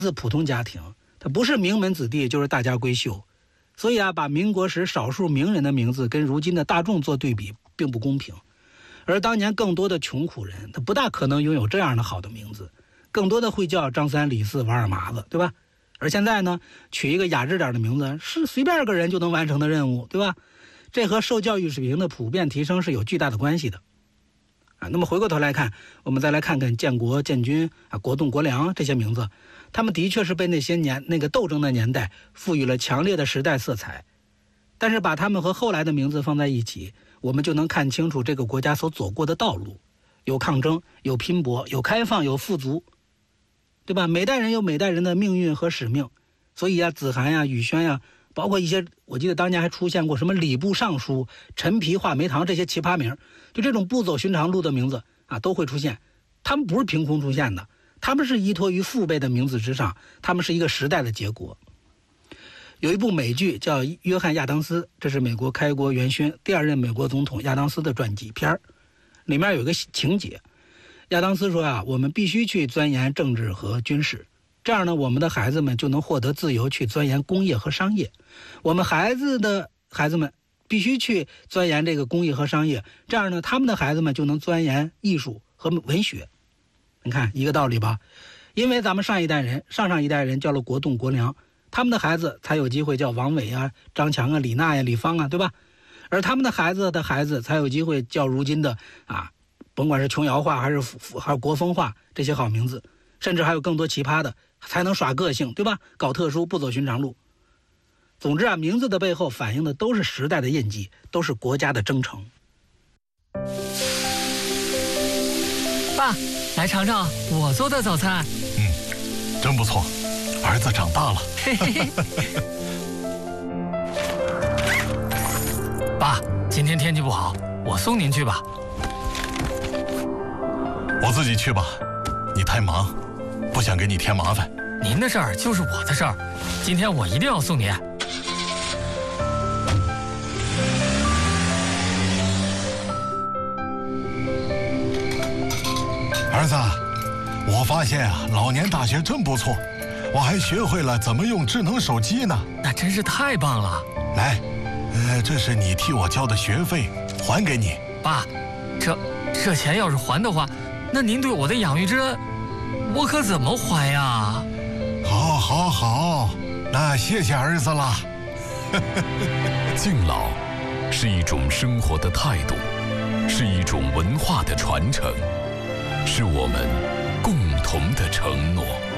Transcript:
自普通家庭，他不是名门子弟就是大家闺秀，所以把民国时少数名人的名字跟如今的大众做对比并不公平。而当年更多的穷苦人，他不大可能拥有这样的好的名字，更多的会叫张三李四王二麻子，对吧？而现在呢，取一个雅致点的名字是随便个人就能完成的任务，对吧？这和受教育水平的普遍提升是有巨大的关系的。那么回过头来看，我们再来看看建国、建军、国栋、国良这些名字，他们的确是被那个斗争的年代赋予了强烈的时代色彩。但是把他们和后来的名字放在一起，我们就能看清楚这个国家所走过的道路，有抗争，有拼搏，有开放，有富足，对吧？每代人有每代人的命运和使命。所以子涵宇轩包括一些，我记得当年还出现过什么礼部尚书、陈皮画眉堂这些奇葩名，就这种不走寻常路的名字都会出现。他们不是凭空出现的，他们是依托于父辈的名字之上，他们是一个时代的结果。有一部美剧叫《约翰亚当斯》，这是美国开国元勋第2任美国总统亚当斯的传记片，里面有个情节，亚当斯说我们必须去钻研政治和军事，这样呢，我们的孩子们就能获得自由去钻研工业和商业。我们孩子们必须去钻研这个工业和商业，这样呢，他们的孩子们就能钻研艺术和文学。你看一个道理吧？因为咱们上一代人叫了国栋、国良，他们的孩子才有机会叫王伟张强李娜李芳对吧？而他们的孩子才有机会叫如今的甭管是琼瑶话还是国风话这些好名字，甚至还有更多奇葩的，才能耍个性，对吧？搞特殊，不走寻常路。总之名字的背后反映的都是时代的印记，都是国家的征程。 爸，来尝尝我做的早餐。 真不错，儿子长大了。 嘿嘿嘿。爸，今天天气不好，我送您去吧。 我自己去吧，你太忙，不想给你添麻烦。 您的事儿就是我的事儿，今天我一定要送您。 儿子，我发现老年大学真不错，我还学会了怎么用智能手机呢。 那真是太棒了。 来，这是你替我交的学费，还给你。 爸，这钱要是还的话，那您对我的养育之恩，我可怎么还呀？ 好，那谢谢儿子了。 敬老是一种生活的态度，是一种文化的传承，是我们共同的承诺。